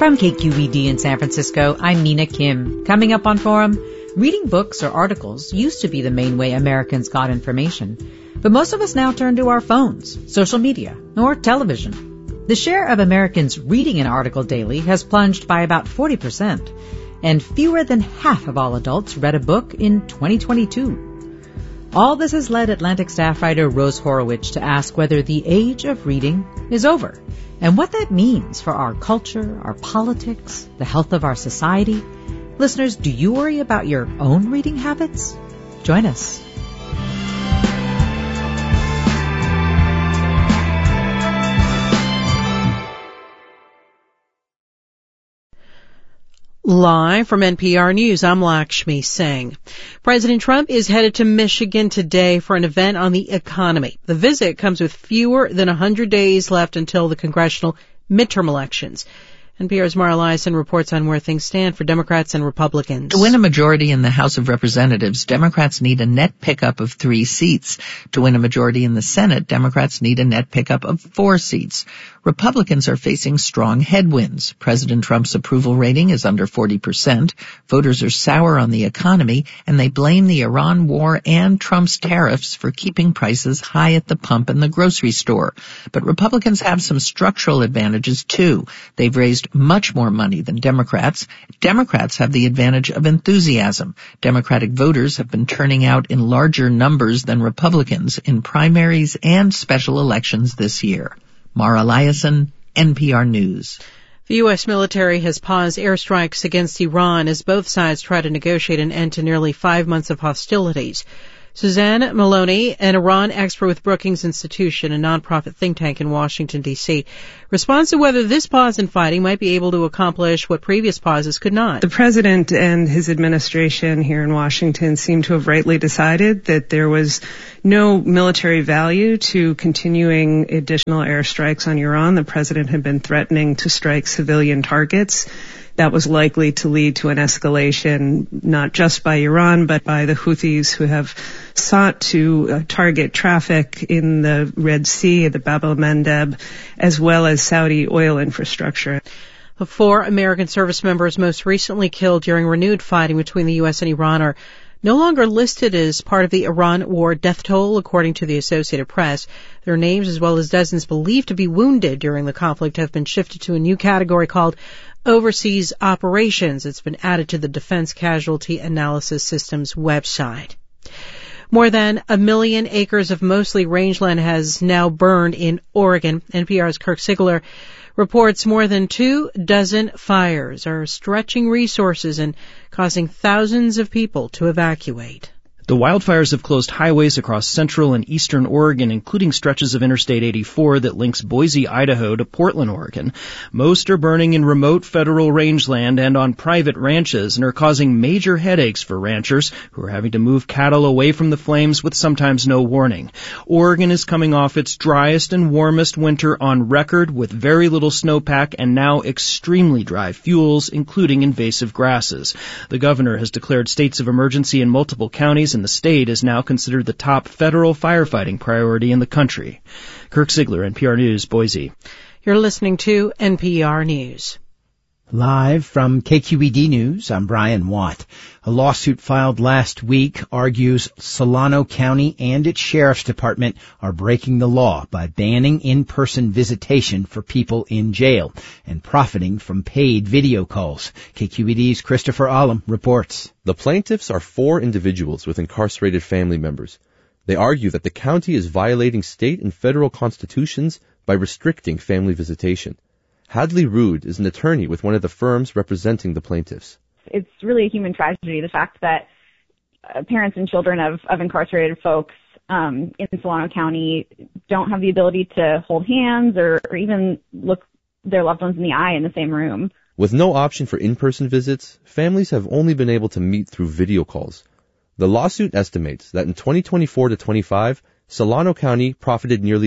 From KQED in San Francisco, I'm Mina Kim. Coming up on Forum, reading books or articles used to be the main way Americans got information, but most of us now turn to our phones, social media, or television. The share of Americans reading an article daily has plunged by about 40%, and fewer than half of all adults read a book in 2022. All this has led Atlantic staff writer Rose Horowitz to ask whether the age of reading is over, and what that means for our culture, our politics, the health of our society. Listeners, do you worry about your own reading habits? Join us. Live from NPR News, I'm Lakshmi Singh. President Trump is headed to Michigan today for an event on the economy. The visit comes with fewer than 100 days left until the congressional midterm elections. NPR's Mara Liasson reports on where things stand for Democrats and Republicans. To win a majority in the House of Representatives, Democrats need a net pickup of 3 seats. To win a majority in the Senate, Democrats need a net pickup of 4 seats. Republicans are facing strong headwinds. President Trump's approval rating is under 40%. Voters are sour on the economy, and they blame the Iran war and Trump's tariffs for keeping prices high at the pump and the grocery store. But Republicans have some structural advantages, too. They've raised much more money than Democrats. Democrats have the advantage of enthusiasm. Democratic voters have been turning out in larger numbers than Republicans in primaries and special elections this year. Mara Liasson, NPR News. The U.S. military has paused airstrikes against Iran as both sides try to negotiate an end to nearly 5 months of hostilities. Suzanne Maloney, an Iran expert with Brookings Institution, a nonprofit think tank in Washington, D.C., responds to whether this pause in fighting might be able to accomplish what previous pauses could not. The president and his administration here in Washington seem to have rightly decided that there was no military value to continuing additional airstrikes on Iran. The president had been threatening to strike civilian targets. That was likely to lead to an escalation not just by Iran, but by the Houthis, who have sought to target traffic in the Red Sea, the Bab el-Mandeb, as well as Saudi oil infrastructure. The 4 American service members most recently killed during renewed fighting between the U.S. and Iran are no longer listed as part of the Iran war death toll, according to the Associated Press. Their names, as well as dozens believed to be wounded during the conflict, have been shifted to a new category called Overseas Operations. It's been added to the Defense Casualty Analysis Systems website. More than 1 million acres of mostly rangeland has now burned in Oregon. NPR's Kirk Sigler reports more than 24 fires are stretching resources and causing thousands of people to evacuate. The wildfires have closed highways across central and eastern Oregon, including stretches of Interstate 84 that links Boise, Idaho to Portland, Oregon. Most are burning in remote federal rangeland and on private ranches and are causing major headaches for ranchers who are having to move cattle away from the flames with sometimes no warning. Oregon is coming off its driest and warmest winter on record with very little snowpack and now extremely dry fuels, including invasive grasses. The governor has declared states of emergency in multiple counties, and the state is now considered the top federal firefighting priority in the country. Kirk Sigler, NPR News, Boise. You're listening to NPR News. Live from KQED News, I'm Brian Watt. A lawsuit filed last week argues Solano County and its sheriff's department are breaking the law by banning in-person visitation for people in jail and profiting from paid video calls. KQED's Christopher Alam reports. The plaintiffs are 4 individuals with incarcerated family members. They argue that the county is violating state and federal constitutions by restricting family visitation. Hadley Rood is an attorney with one of the firms representing the plaintiffs. It's really a human tragedy, the fact that parents and children of incarcerated folks in Solano County don't have the ability to hold hands or even look their loved ones in the eye in the same room. With no option for in-person visits, families have only been able to meet through video calls. The lawsuit estimates that in 2024 to 25, Solano County profited nearly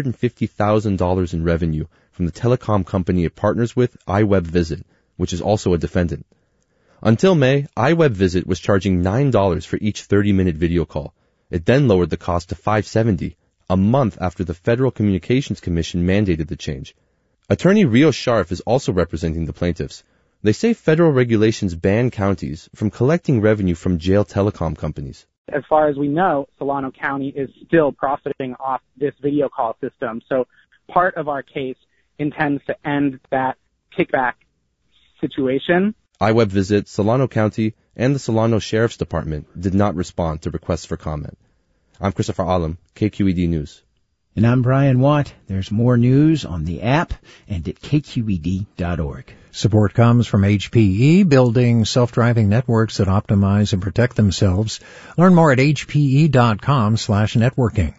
$150,000 in revenue from the telecom company it partners with, iWebVisit, which is also a defendant. Until May, iWebVisit was charging $9 for each 30-minute video call. It then lowered the cost to $5.70, a month after the Federal Communications Commission mandated the change. Attorney Rio Sharf is also representing the plaintiffs. They say federal regulations ban counties from collecting revenue from jail telecom companies. As far as we know, Solano County is still profiting off this video call system. So part of our case intends to end that kickback situation. iWeb Visit, Solano County, and the Solano Sheriff's Department did not respond to requests for comment. I'm Christopher Alam, KQED News. And I'm Brian Watt. There's more news on the app and at kqed.org. Support comes from HPE, building self-driving networks that optimize and protect themselves. Learn more at hpe.com/networking.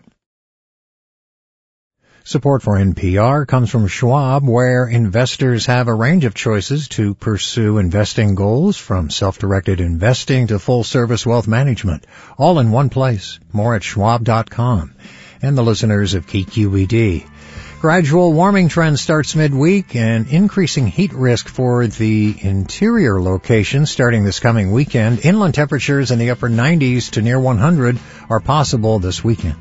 Support for NPR comes from Schwab, where investors have a range of choices to pursue investing goals, from self-directed investing to full-service wealth management, all in one place. More at schwab.com. And the listeners of KQED. Gradual warming trend starts midweek, and increasing heat risk for the interior locations starting this coming weekend. Inland temperatures in the upper 90s to near 100 are possible this weekend.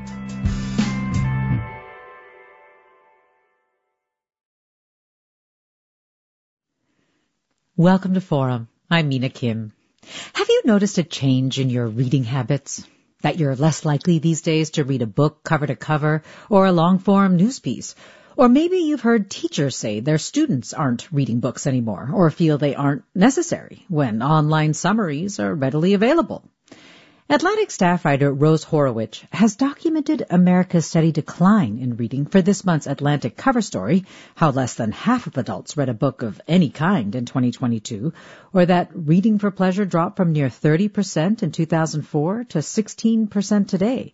Welcome to Forum. I'm Mina Kim. Have you noticed a change in your reading habits? That you're less likely these days to read a book cover to cover or a long-form news piece? Or maybe you've heard teachers say their students aren't reading books anymore or feel they aren't necessary when online summaries are readily available. Atlantic staff writer Rose Horowitz has documented America's steady decline in reading for this month's Atlantic cover story, how less than half of adults read a book of any kind in 2022, or that reading for pleasure dropped from near 30% in 2004 to 16% today.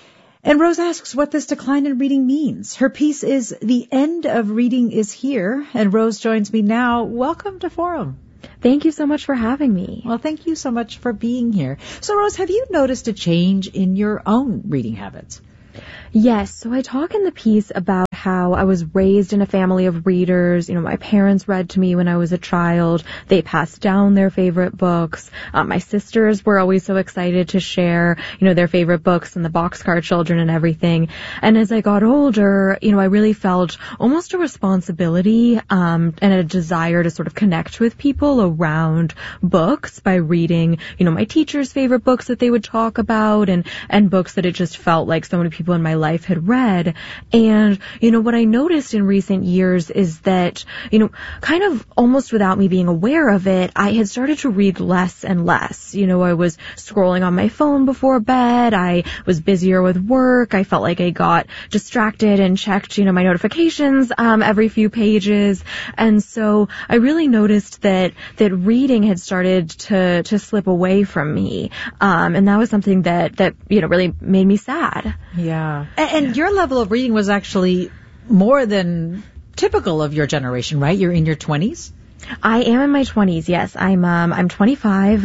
And Rose asks what this decline in reading means. Her piece is The End of Reading is Here, and Rose joins me now. Welcome to Forum. Thank you so much for having me. Well, thank you so much for being here. So, Rose, have you noticed a change in your own reading habits? Yes. So I talk in the piece about how I was raised in a family of readers. You know, my parents read to me when I was a child. They passed down their favorite books. My sisters were always so excited to share, their favorite books and the Boxcar Children and everything. And as I got older, I really felt almost a responsibility, and a desire to sort of connect with people around books by reading, my teachers' favorite books that they would talk about and books that it just felt like so many people in my life had read. And, what I noticed in recent years is that, kind of almost without me being aware of it, I had started to read less and less. I was scrolling on my phone before bed. I was busier with work. I felt like I got distracted and checked, my notifications, every few pages. And so I really noticed that reading had started to slip away from me. And that was something that really made me sad. Yeah. And your level of reading was actually more than typical of your generation, right? You're in your 20s? I am in my 20s, yes. I'm 25,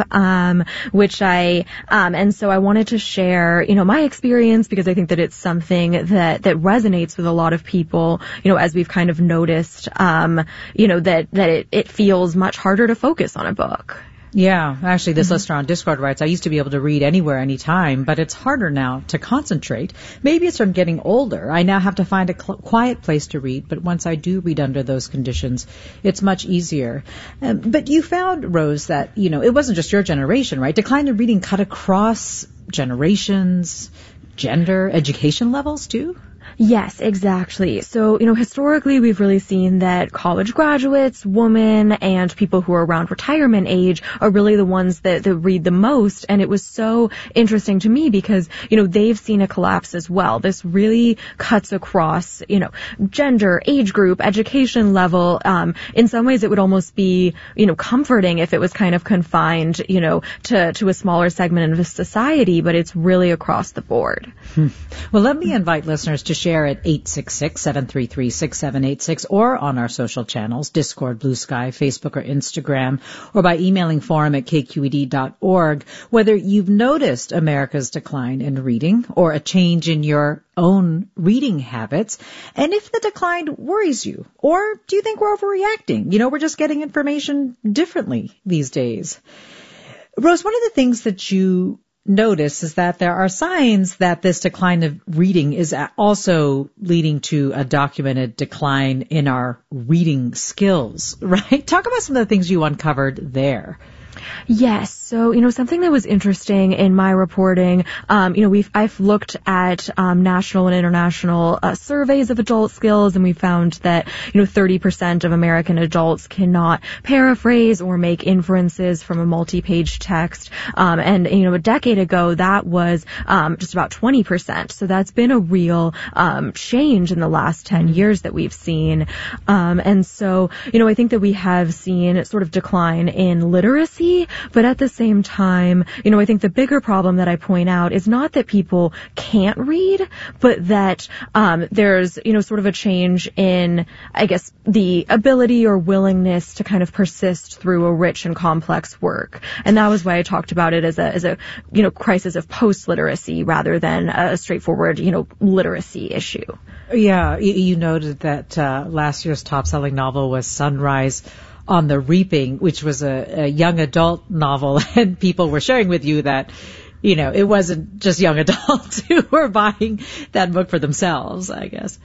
and so I wanted to share, my experience because I think that it's something that resonates with a lot of people, as we've kind of noticed, that it feels much harder to focus on a book. Yeah, actually, this listener on Discord writes, I used to be able to read anywhere, anytime, but it's harder now to concentrate. Maybe it's from getting older. I now have to find a quiet place to read, but once I do read under those conditions, it's much easier. But you found, Rose, that, it wasn't just your generation, right? Decline in reading cut across generations, gender, education levels, too? Yes, exactly. So, historically, we've really seen that college graduates, women, and people who are around retirement age are really the ones that read the most. And it was so interesting to me because, they've seen a collapse as well. This really cuts across, gender, age group, education level. In some ways, it would almost be, comforting if it was kind of confined, to a smaller segment of society, but it's really across the board. Well, let me invite listeners to share at 866-733-6786 or on our social channels, Discord, Blue Sky, Facebook, or Instagram, or by emailing forum@kqed.org, whether you've noticed America's decline in reading or a change in your own reading habits, and if the decline worries you, or do you think we're overreacting? We're just getting information differently these days. Rose, one of the things that you notice is that there are signs that this decline of reading is also leading to a documented decline in our reading skills, right? Talk about some of the things you uncovered there. Yes. So, something that was interesting in my reporting, I've looked at national and international surveys of adult skills, and we found that, 30% of American adults cannot paraphrase or make inferences from a multi-page text. And a decade ago, that was just about 20%. So that's been a real change in the last 10 years that we've seen. And so, I think that we have seen sort of decline in literacy. But at the same time, I think the bigger problem that I point out is not that people can't read, but that there's, sort of a change in, I guess, the ability or willingness to kind of persist through a rich and complex work. And that was why I talked about it as a crisis of post-literacy rather than a straightforward, literacy issue. Yeah, you noted that last year's top-selling novel was Sunrise on the Reaping, which was a young adult novel, and people were sharing with you that, it wasn't just young adults who were buying that book for themselves, I guess.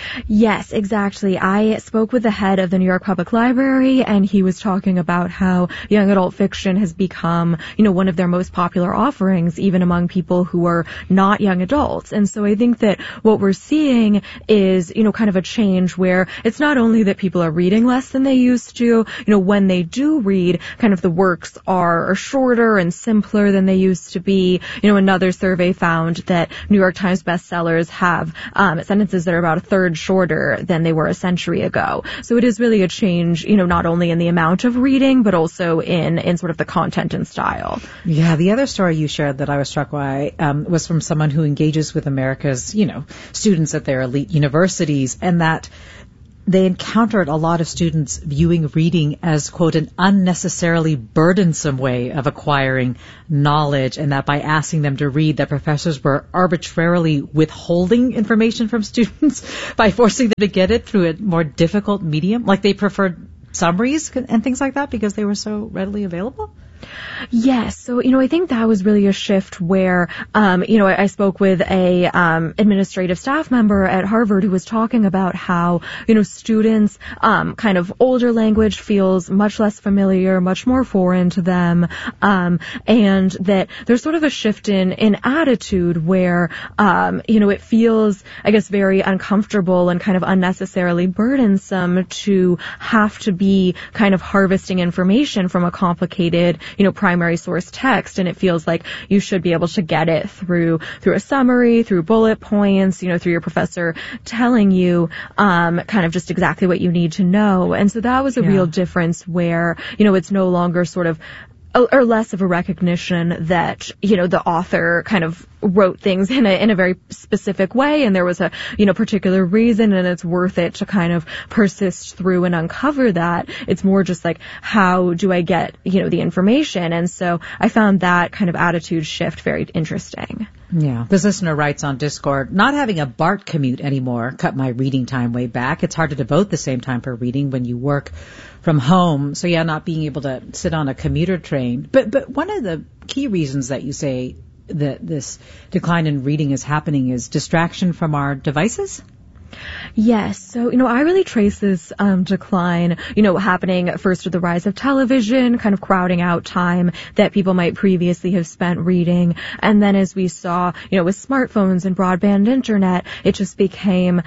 Yes, exactly. I spoke with the head of the New York Public Library, and he was talking about how young adult fiction has become, one of their most popular offerings, even among people who are not young adults. And so I think that what we're seeing is, kind of a change where it's not only that people are reading less than they used to, when they do read, kind of the works are shorter and simpler than they used to be. Another survey found that New York Times bestsellers have sentences that are about a third shorter than they were a century ago. So it is really a change, not only in the amount of reading, but also in sort of the content and style. Yeah, the other story you shared that I was struck by was from someone who engages with America's, students at their elite universities, and that they encountered a lot of students viewing reading as, quote, an unnecessarily burdensome way of acquiring knowledge, and that by asking them to read, that professors were arbitrarily withholding information from students by forcing them to get it through a more difficult medium. Like they preferred summaries and things like that because they were so readily available? Yes. So, I think that was really a shift where, I spoke with a administrative staff member at Harvard who was talking about how, students, kind of older language feels much less familiar, much more foreign to them, and that there's sort of a shift in attitude where, it feels, I guess, very uncomfortable and kind of unnecessarily burdensome to have to be kind of harvesting information from a complicated, primary source text, and it feels like you should be able to get it through a summary, through bullet points, through your professor telling you kind of just exactly what you need to know. And so that was a real difference where, it's no longer sort of or less of a recognition that, the author kind of wrote things in a very specific way, and there was a, particular reason, and it's worth it to kind of persist through and uncover that. It's more just like, how do I get, the information? And so I found that kind of attitude shift very interesting. Yeah. This listener writes on Discord, not having a BART commute anymore cut my reading time way back. It's hard to devote the same time for reading when you work from home. So yeah, not being able to sit on a commuter train. But one of the key reasons that you say that this decline in reading is happening is distraction from our devices? Yes. So, I really trace this decline, happening first with the rise of television, kind of crowding out time that people might previously have spent reading. And then as we saw, with smartphones and broadband internet, it just became,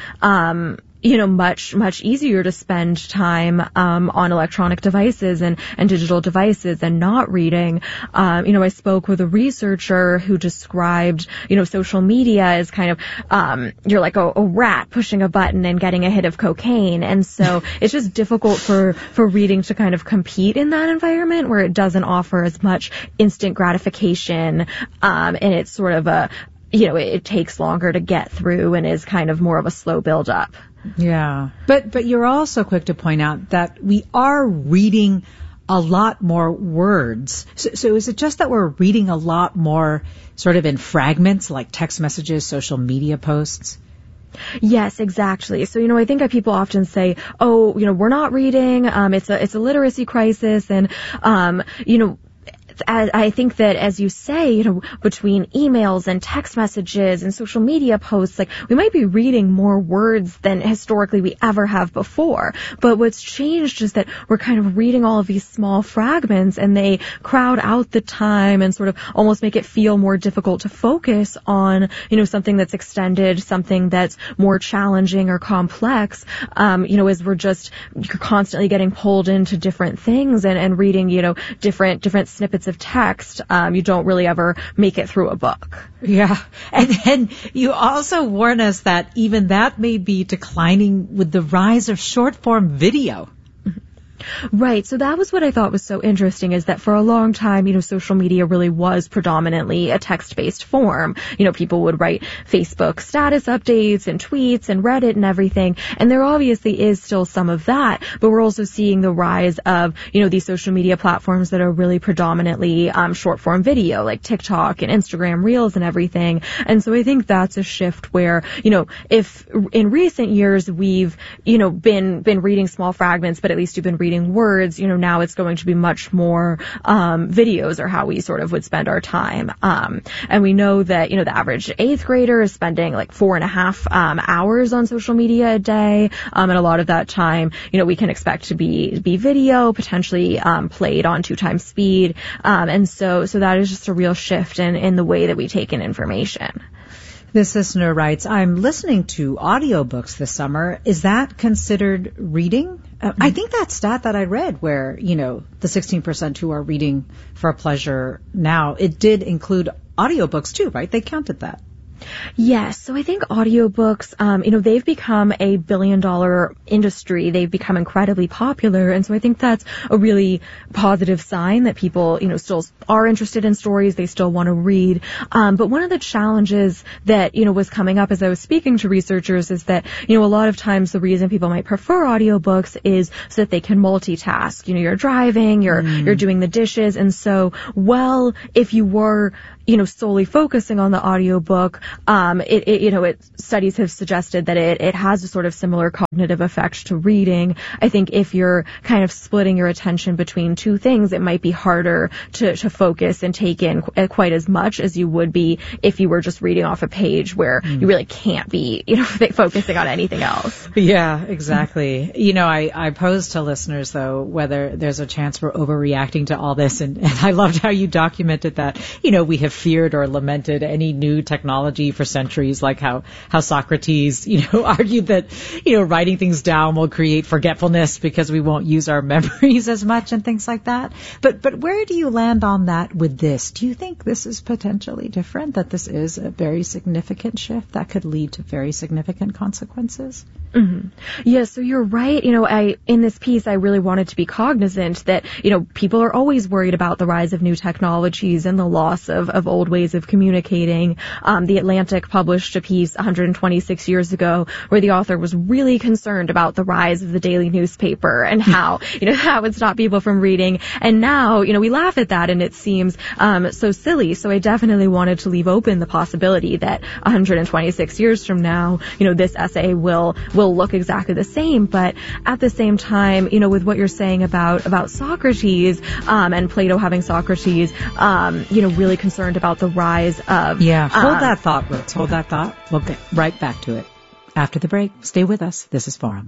much easier to spend time on electronic devices and digital devices and not reading. I spoke with a researcher who described, social media as kind of, you're like a rat pushing a button and getting a hit of cocaine. And so it's just difficult for reading to kind of compete in that environment where it doesn't offer as much instant gratification. And it's sort of it takes longer to get through and is kind of more of a slow build up. Yeah. But you're also quick to point out that we are reading a lot more words. So is it just that we're reading a lot more sort of in fragments like text messages, social media posts? Yes, exactly. So, I think people often say, we're not reading, it's a literacy crisis, and, I think that, as you say, between emails and text messages and social media posts, like, we might be reading more words than historically we ever have before. But what's changed is that we're kind of reading all of these small fragments, and they crowd out the time and sort of almost make it feel more difficult to focus on, something that's extended, something that's more challenging or complex, as you're constantly getting pulled into different things and reading, different snippets of text. You don't really ever make it through a book. Yeah. And then you also warn us that even that may be declining with the rise of short form video. Right. So that was what I thought was so interesting, is that for a long time, social media really was predominantly a text-based form. People would write Facebook status updates and tweets and Reddit and everything. And there obviously is still some of that, but we're also seeing the rise of, these social media platforms that are really predominantly short-form video, like TikTok and Instagram Reels and everything. And so I think that's a shift where, if in recent years we've, been reading small fragments, but at least you've been reading words, now it's going to be much more videos are how we sort of would spend our time. And we know that, the average 8th grader is spending like 4.5 hours on social media a day. And a lot of that time, we can expect to be video, potentially played on 2 times speed. And so that is just a real shift in the way that we take in information. This listener writes, I'm listening to audiobooks this summer. Is that considered reading? I think that stat that I read where, the 16% who are reading for pleasure now, it did include audiobooks too, right? They counted that. Yes. So I think audiobooks, they've become a billion-dollar industry. They've become incredibly popular. And so I think that's a really positive sign that people, still are interested in stories. They still want to read. But one of the challenges that, was coming up as I was speaking to researchers is that, a lot of times the reason people might prefer audiobooks is so that they can multitask. You're driving, you're doing the dishes. And so, if you were, solely focusing on the audiobook, studies have suggested that it has a sort of similar cognitive effect to reading. I think if you're kind of splitting your attention between 2 things, it might be harder to focus and take in quite as much as you would be if you were just reading off a page where you really can't be, focusing on anything else. Yeah, exactly. I pose to listeners, though, whether there's a chance we're overreacting to all this. And I loved how you documented that, we have feared or lamented any new technology for centuries, like how Socrates, argued that, writing things down will create forgetfulness because we won't use our memories as much and things like that. But where do you land on that with this? Do you think this is potentially different, that this is a very significant shift that could lead to very significant consequences? Mm-hmm. Yeah, so you're right. In this piece, I really wanted to be cognizant that, people are always worried about the rise of new technologies and the loss of old ways of communicating. The Atlantic published a piece 126 years ago where the author was really concerned about the rise of the daily newspaper and how, that would stop people from reading. And now, we laugh at that and it seems so silly. So I definitely wanted to leave open the possibility that 126 years from now, this essay will look exactly the same. But at the same time, with what you're saying about Socrates, and Plato having Socrates, really concerned about the rise of... Yeah, hold that thought, Roots. Hold that thought. We'll get right back to it. After the break, stay with us. This is Forum.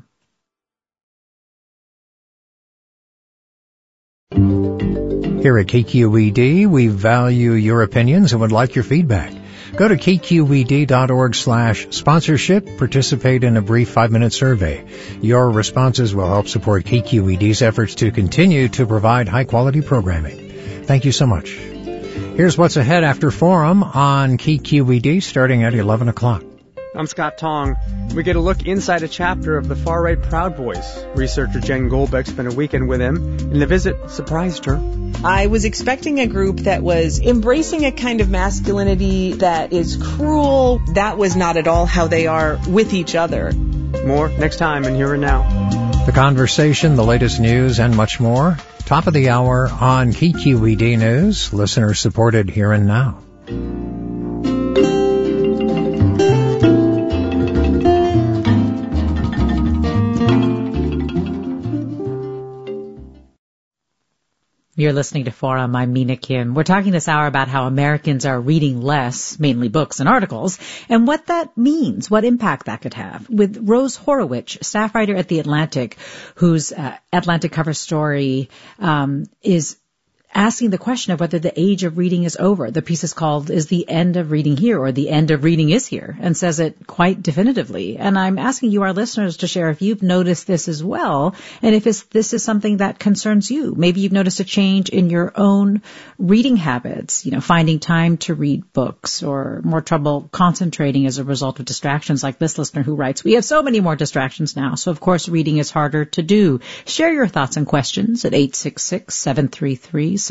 Here at KQED, we value your opinions and would like your feedback. Go to kqed.org/sponsorship. Participate in a brief 5-minute survey. Your responses will help support KQED's efforts to continue to provide high-quality programming. Thank you so much. Here's what's ahead after Forum on KQED starting at 11 o'clock. I'm Scott Tong. We get a look inside a chapter of the far-right Proud Boys. Researcher Jen Goldbeck spent a weekend with him, and the visit surprised her. I was expecting a group that was embracing a kind of masculinity that is cruel. That was not at all how they are with each other. More next time in Here and Now. The conversation, the latest news, and much more. Top of the hour on KQED News, listener-supported Here and Now. You're listening to Forum. I'm Mina Kim. We're talking this hour about how Americans are reading less, mainly books and articles, and what that means, what impact that could have. With Rose Horowitz, staff writer at The Atlantic, whose Atlantic cover story is asking the question of whether the age of reading is over. The piece is called, Is the End of Reading Here? Or The End of Reading Is Here, and says it quite definitively. And I'm asking you, our listeners, to share if you've noticed this as well, and if this is something that concerns you. Maybe you've noticed a change in your own reading habits, finding time to read books, or more trouble concentrating as a result of distractions, like this listener who writes, we have so many more distractions now, so of course reading is harder to do. Share your thoughts and questions at 866-733-6786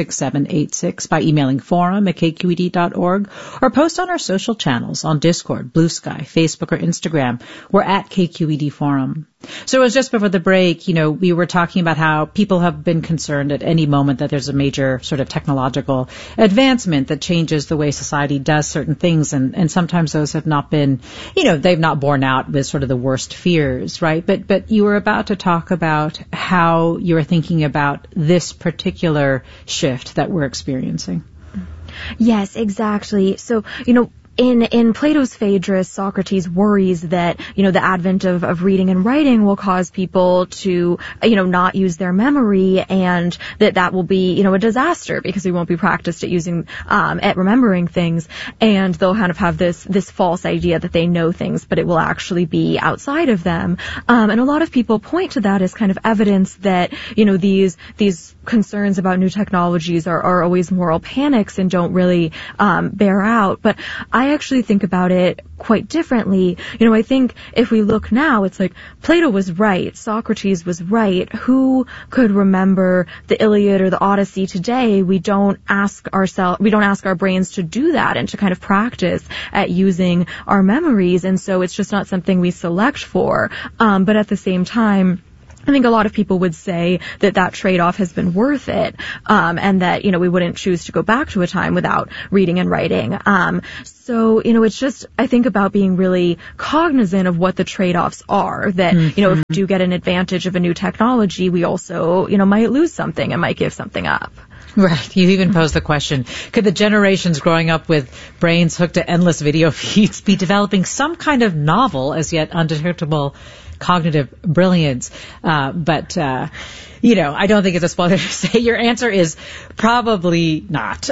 by emailing forum@kqed.org, or post on our social channels on Discord, Blue Sky, Facebook, or Instagram. We're at KQED Forum. So it was just before the break, we were talking about how people have been concerned at any moment that there's a major sort of technological advancement that changes the way society does certain things. And sometimes those have not been, they've not borne out with sort of the worst fears, right? But you were about to talk about how you were thinking about this particular shift that we're experiencing. Yes, exactly. So, in Plato's Phaedrus, Socrates worries that, the advent of reading and writing will cause people to, not use their memory, and that will be, a disaster because we won't be practiced at using, at remembering things, and they'll kind of have this false idea that they know things, but it will actually be outside of them. And a lot of people point to that as kind of evidence that, these concerns about new technologies are always moral panics and don't really, bear out. But I actually think about it quite differently. I think if we look now, it's like Plato was right, Socrates was right. Who could remember the Iliad or the Odyssey today? We don't ask our brains to do that and to kind of practice at using our memories. And so it's just not something we select for. But at the same time, I think a lot of people would say that trade-off has been worth it, and that, we wouldn't choose to go back to a time without reading and writing. So, it's just, I think about being really cognizant of what the trade-offs are, that, if we do get an advantage of a new technology, we also, might lose something and might give something up. Right. You even posed the question, could the generations growing up with brains hooked to endless video feeds be developing some kind of novel, as yet undetectable cognitive brilliance? But I don't think it's a spoiler to say your answer is probably not.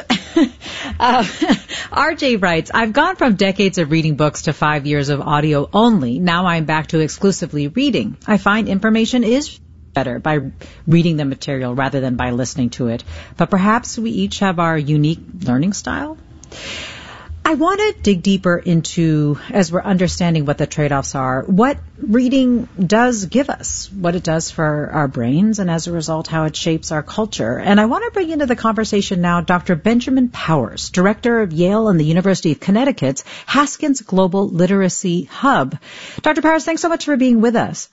RJ writes, I've gone from decades of reading books to 5 years of audio only. Now I'm back to exclusively reading. I find information is better by reading the material rather than by listening to it. But perhaps we each have our unique learning style. I want to dig deeper into, as we're understanding what the trade-offs are, what reading does give us, what it does for our brains, and as a result, how it shapes our culture. And I want to bring into the conversation now Dr. Benjamin Powers, director of Yale and the University of Connecticut's Haskins Global Literacy Hub. Dr. Powers, thanks so much for being with us.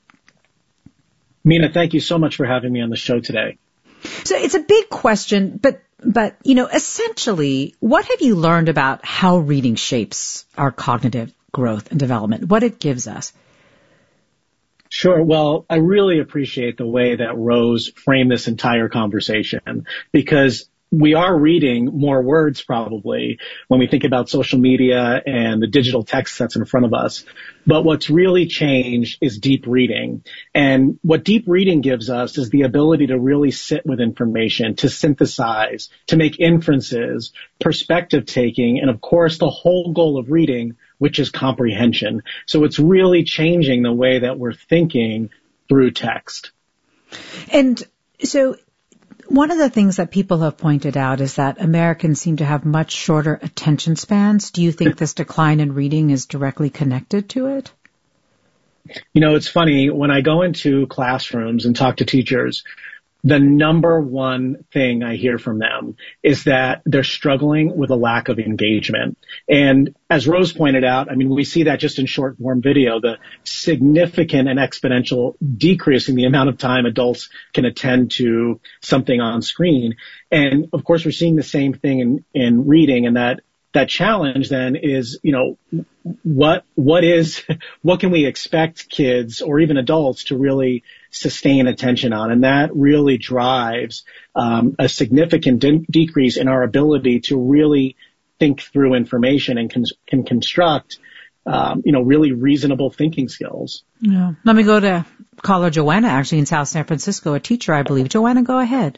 Mina, thank you so much for having me on the show today. So it's a big question, but essentially, what have you learned about how reading shapes our cognitive growth and development, what it gives us? Sure. Well, I really appreciate the way that Rose framed this entire conversation, because we are reading more words probably when we think about social media and the digital text that's in front of us. But what's really changed is deep reading. And what deep reading gives us is the ability to really sit with information, to synthesize, to make inferences, perspective taking, and of course the whole goal of reading, which is comprehension. So it's really changing the way that we're thinking through text. And so one of the things that people have pointed out is that Americans seem to have much shorter attention spans. Do you think this decline in reading is directly connected to it? It's funny, when I go into classrooms and talk to teachers, the number one thing I hear from them is that they're struggling with a lack of engagement. And as Rose pointed out, we see that just in short form video, the significant and exponential decrease in the amount of time adults can attend to something on screen. And of course, we're seeing the same thing in reading, and that challenge then is, what can we expect kids or even adults to really sustain attention on. And that really drives a significant decrease in our ability to really think through information and can construct really reasonable thinking skills. Yeah. Let me go to caller Joanna, actually in South San Francisco, a teacher, I believe. Joanna, go ahead.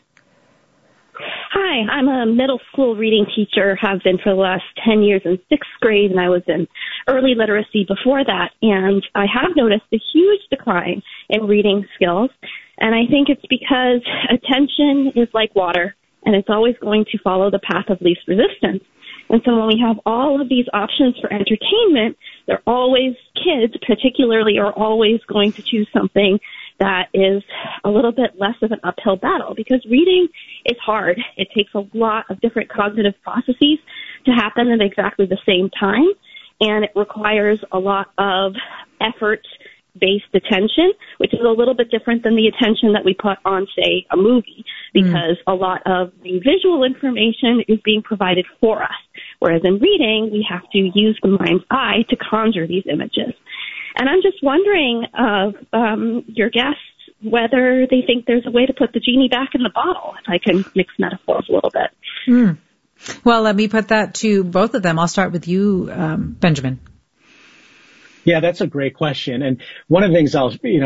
Hi, I'm a middle school reading teacher, have been for the last 10 years in 6th grade, and I was in early literacy before that. And I have noticed a huge decline in reading skills. And I think it's because attention is like water, and it's always going to follow the path of least resistance. And so when we have all of these options for entertainment, kids particularly are always going to choose something that is a little bit less of an uphill battle, because reading is hard. It takes a lot of different cognitive processes to happen at exactly the same time, and it requires a lot of effort-based attention, which is a little bit different than the attention that we put on, say, a movie, because a lot of the visual information is being provided for us, whereas in reading, we have to use the mind's eye to conjure these images. And I'm just wondering of your guests whether they think there's a way to put the genie back in the bottle, if I can mix metaphors a little bit. Well, let me put that to both of them. I'll start with you, Benjamin. Yeah, that's a great question. And one of the things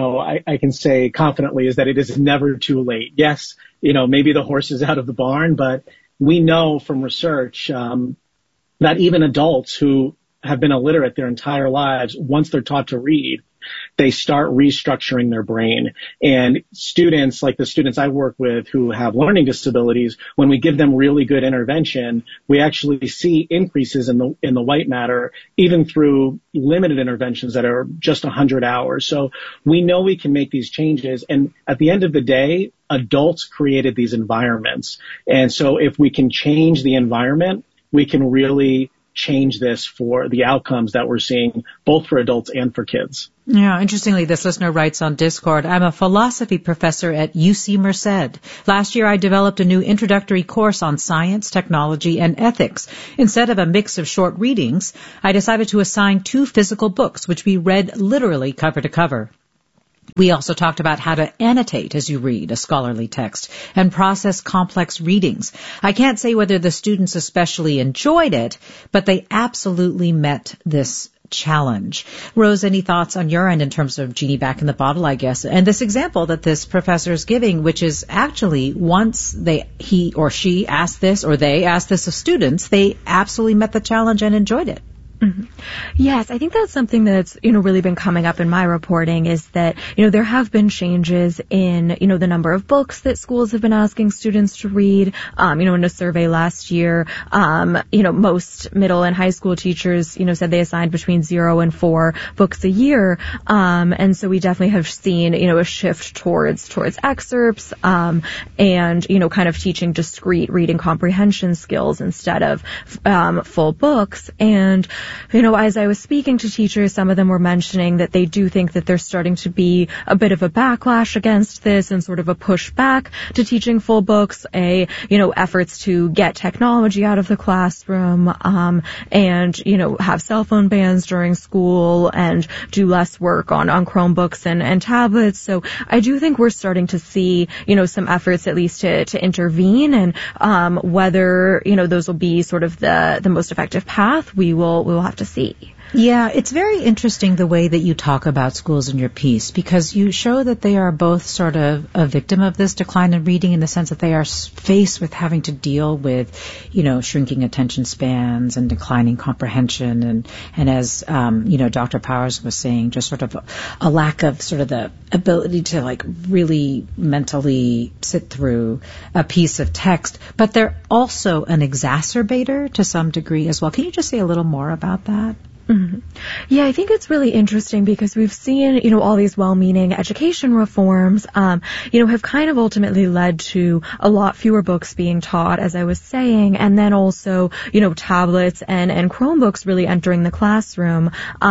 I can say confidently is that it is never too late. Yes, maybe the horse is out of the barn, but we know from research that even adults who have been illiterate their entire lives, once they're taught to read, they start restructuring their brain. And students, like the students I work with who have learning disabilities, when we give them really good intervention, we actually see increases in the white matter, even through limited interventions that are just 100 hours. So we know we can make these changes. And at the end of the day, adults created these environments. And so if we can change the environment, we can really change this for the outcomes that we're seeing, both for adults and for kids. Yeah, interestingly, this listener writes on Discord, I'm a philosophy professor at UC Merced. Last year, I developed a new introductory course on science, technology, and ethics. Instead of a mix of short readings, I decided to assign 2 physical books, which we read literally cover to cover. We also talked about how to annotate as you read a scholarly text and process complex readings. I can't say whether the students especially enjoyed it, but they absolutely met this challenge. Rose, any thoughts on your end in terms of genie back in the bottle, I guess? And this example that this professor is giving, which is actually once he or she asked this, or they asked this of students, they absolutely met the challenge and enjoyed it. Mm-hmm. Yes, I think that's something that's, really been coming up in my reporting is that, there have been changes in, the number of books that schools have been asking students to read. In a survey last year, most middle and high school teachers, said they assigned between 0 and 4 books a year. And so we definitely have seen, a shift towards excerpts, and, kind of teaching discrete reading comprehension skills instead of, full books. And, as I was speaking to teachers, some of them were mentioning that they do think that there's starting to be a bit of a backlash against this and sort of a pushback to teaching full books, efforts to get technology out of the classroom, and, have cell phone bans during school and do less work on Chromebooks and tablets. So I do think we're starting to see, some efforts at least to intervene, and, whether, those will be sort of the most effective path, we'll have to see. Yeah, it's very interesting the way that you talk about schools in your piece, because you show that they are both sort of a victim of this decline in reading in the sense that they are faced with having to deal with, shrinking attention spans and declining comprehension. And as, Dr. Powers was saying, just sort of a lack of sort of the ability to really mentally sit through a piece of text. But they're also an exacerbator to some degree as well. Can you just say a little more about that? Mm-hmm. Yeah, I think it's really interesting because we've seen, all these well-meaning education reforms, have kind of ultimately led to a lot fewer books being taught, as I was saying, and then also, tablets and Chromebooks really entering the classroom.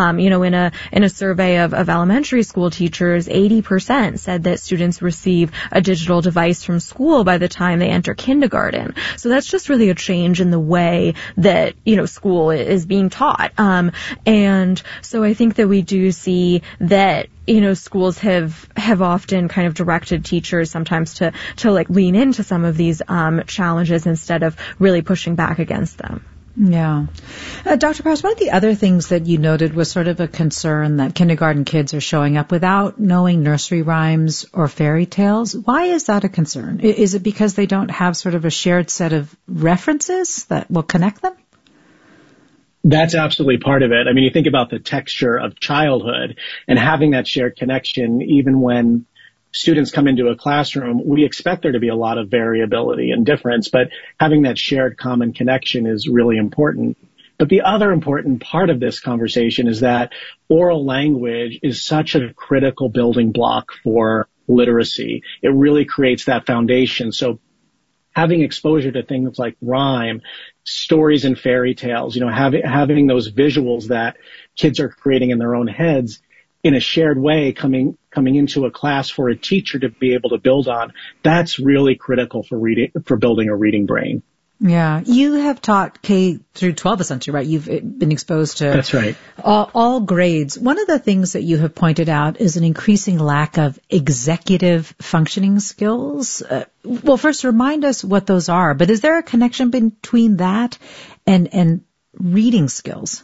In a survey of elementary school teachers, 80% said that students receive a digital device from school by the time they enter kindergarten. So that's just really a change in the way that, school is being taught. And so I think that we do see that, schools have often kind of directed teachers sometimes to like lean into some of these challenges instead of really pushing back against them. Yeah. Dr. Prowse, one of the other things that you noted was sort of a concern that kindergarten kids are showing up without knowing nursery rhymes or fairy tales. Why is that a concern? Is it because they don't have sort of a shared set of references that will connect them? That's absolutely part of it. I mean, you think about the texture of childhood and having that shared connection, even when students come into a classroom, we expect there to be a lot of variability and difference, but having that shared common connection is really important. But the other important part of this conversation is that oral language is such a critical building block for literacy. It really creates that foundation. So having exposure to things like rhyme, stories and fairy tales, having those visuals that kids are creating in their own heads in a shared way coming into a class for a teacher to be able to build on, that's really critical for building a reading brain. Yeah. You have taught K through 12 essentially, right? You've been exposed to That's right. all grades. One of the things that you have pointed out is an increasing lack of executive functioning skills. Well, first remind us what those are, but is there a connection between that and reading skills?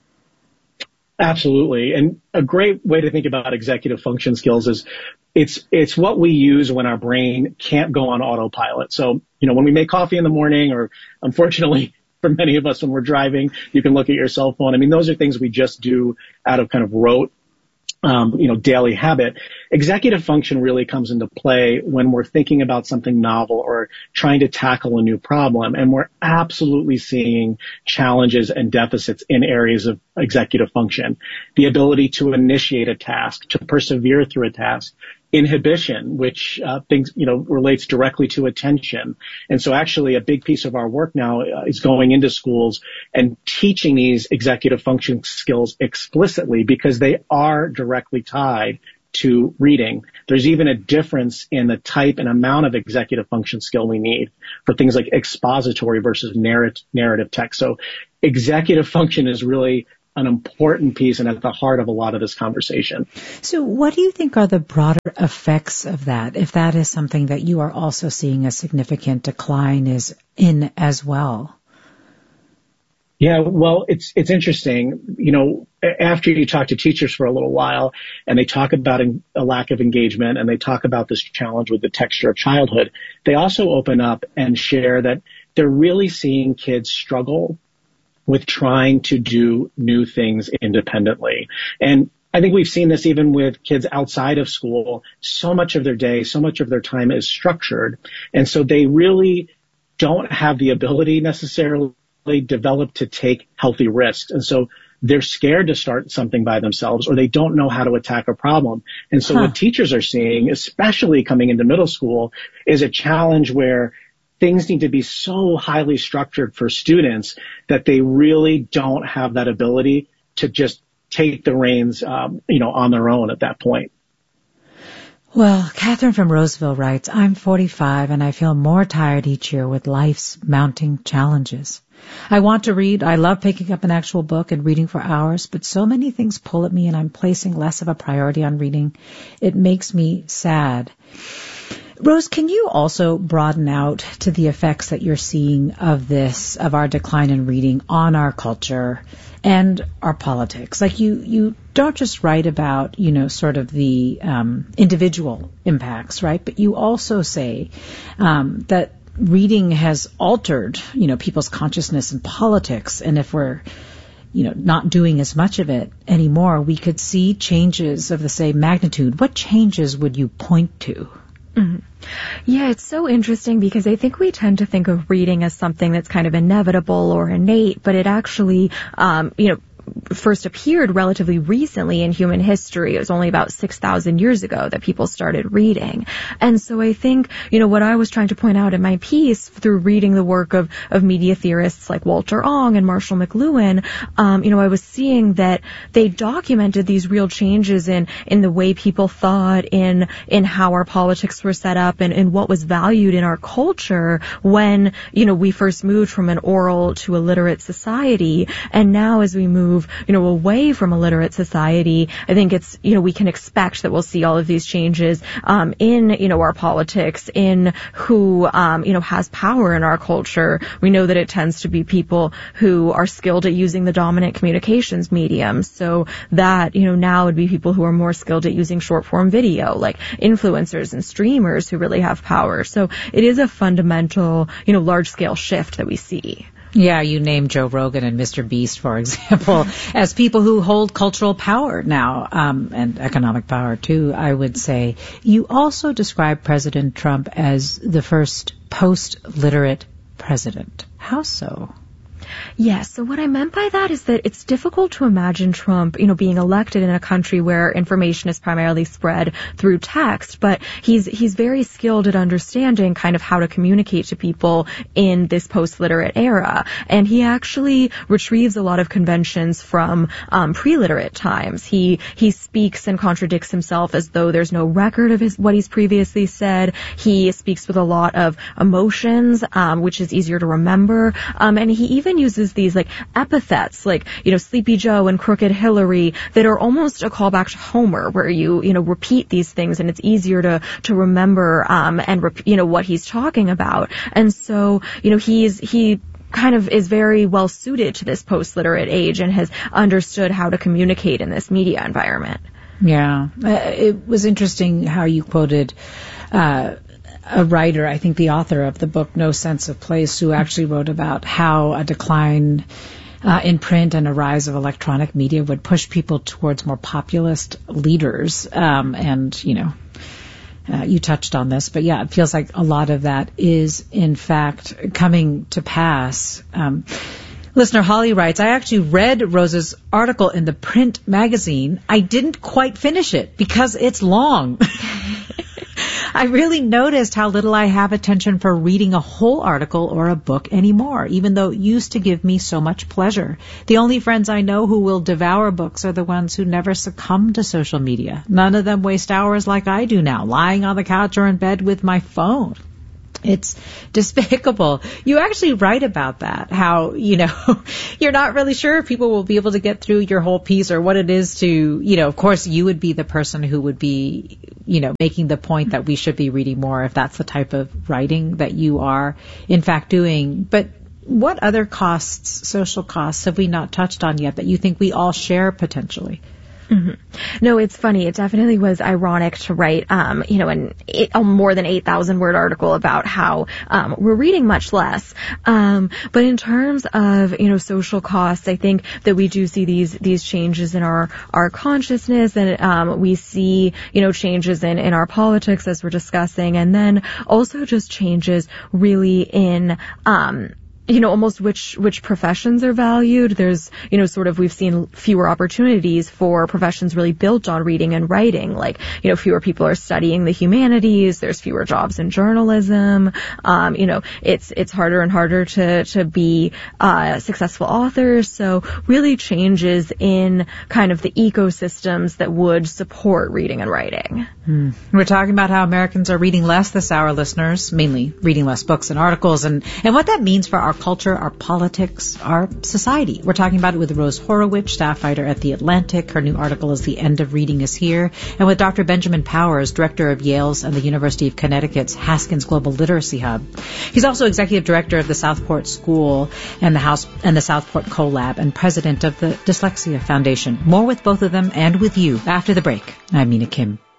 Absolutely. And a great way to think about executive function skills is it's what we use when our brain can't go on autopilot. So, when we make coffee in the morning, or unfortunately for many of us when we're driving, you can look at your cell phone. I mean, those are things we just do out of kind of rote, daily habit. Executive function really comes into play when we're thinking about something novel or trying to tackle a new problem. And we're absolutely seeing challenges and deficits in areas of executive function. The ability to initiate a task, to persevere through a task. Inhibition, which relates directly to attention. And so actually a big piece of our work now is going into schools and teaching these executive function skills explicitly because they are directly tied to reading. There's even a difference in the type and amount of executive function skill we need for things like expository versus narrative text. So executive function is really an important piece and at the heart of a lot of this conversation. So what do you think are the broader effects of that, if that is something that you are also seeing a significant decline in as well? Yeah, well, it's interesting. After you talk to teachers for a little while and they talk about a lack of engagement and they talk about this challenge with the texture of childhood, they also open up and share that they're really seeing kids struggle with trying to do new things independently. And I think we've seen this even with kids outside of school. So much of their day, so much of their time is structured. And so they really don't have the ability necessarily developed to take healthy risks. And so they're scared to start something by themselves, or they don't know how to attack a problem. And so what teachers are seeing, especially coming into middle school, is a challenge where things need to be so highly structured for students that they really don't have that ability to just take the reins, on their own at that point. Well, Catherine from Roseville writes, I'm 45 and I feel more tired each year with life's mounting challenges. I want to read. I love picking up an actual book and reading for hours, but so many things pull at me and I'm placing less of a priority on reading. It makes me sad. Rose, can you also broaden out to the effects that you're seeing of our decline in reading on our culture and our politics? Like you don't just write about, sort of the individual impacts, right? But you also say that reading has altered, people's consciousness and politics. And if we're, not doing as much of it anymore, we could see changes of the same magnitude. What changes would you point to? Mm-hmm. Yeah, it's so interesting because I think we tend to think of reading as something that's kind of inevitable or innate, but it actually, first appeared relatively recently in human history. It was only about 6,000 years ago that people started reading. And so I think, what I was trying to point out in my piece through reading the work of media theorists like Walter Ong and Marshall McLuhan, I was seeing that they documented these real changes in the way people thought, in how our politics were set up and what was valued in our culture when, we first moved from an oral to a literate society. And now as we move move, away from a literate society, I think it's, we can expect that we'll see all of these changes, in, our politics, in who, has power in our culture. We know that it tends to be people who are skilled at using the dominant communications medium. So that, now would be people who are more skilled at using short form video, like influencers and streamers who really have power. So it is a fundamental, large scale shift that we see. Yeah, you named Joe Rogan and Mr. Beast, for example, as people who hold cultural power now, and economic power too, I would say. You also describe President Trump as the first post-literate president. How so? Yes. So what I meant by that is that it's difficult to imagine Trump, being elected in a country where information is primarily spread through text, but he's very skilled at understanding kind of how to communicate to people in this post-literate era. And he actually retrieves a lot of conventions from pre-literate times. He speaks and contradicts himself as though there's no record of what he's previously said. He speaks with a lot of emotions, which is easier to remember. And he even uses these like epithets like, Sleepy Joe and Crooked Hillary that are almost a callback to Homer, where you repeat these things and it's easier to remember, and what he's talking about. And so, he kind of is very well suited to this post-literate age and has understood how to communicate in this media environment. Yeah. It was interesting how you quoted, a writer, I think the author of the book, No Sense of Place, who actually wrote about how a decline in print and a rise of electronic media would push people towards more populist leaders. You touched on this, but yeah, it feels like a lot of that is, in fact, coming to pass. Listener Holly writes, I actually read Rose's article in the print magazine. I didn't quite finish it because it's long. I really noticed how little I have attention for reading a whole article or a book anymore, even though it used to give me so much pleasure. The only friends I know who will devour books are the ones who never succumb to social media. None of them waste hours like I do now, lying on the couch or in bed with my phone. It's despicable. You actually write about that, how, you're not really sure if people will be able to get through your whole piece or what it is to, of course you would be the person who would be, making the point that we should be reading more if that's the type of writing that you are in fact doing. But what other costs, social costs, have we not touched on yet that you think we all share potentially? Mm-hmm. No, it's funny. It definitely was ironic to write, a more than 8,000 word article about how, we're reading much less. But in terms of, social costs, I think that we do see these changes in our consciousness, and, we see, changes in our politics as we're discussing, and then also just changes really in, almost which professions are valued. There's, we've seen fewer opportunities for professions really built on reading and writing. Like, fewer people are studying the humanities. There's fewer jobs in journalism. It's harder and harder to be, successful authors. So really changes in kind of the ecosystems that would support reading and writing. We're talking about how Americans are reading less this hour, listeners, mainly reading less books and articles, and what that means for our culture, our politics, our society. We're talking about it with Rose Horowitz, staff writer at The Atlantic. Her new article is The End of Reading is Here. And with Dr. Benjamin Powers, director of Yale's and the University of Connecticut's Haskins Global Literacy Hub. He's also executive director of the Southport School and the Southport CoLab and president of the Dyslexia Foundation. More with both of them and with you after the break. I'm Mina Kim.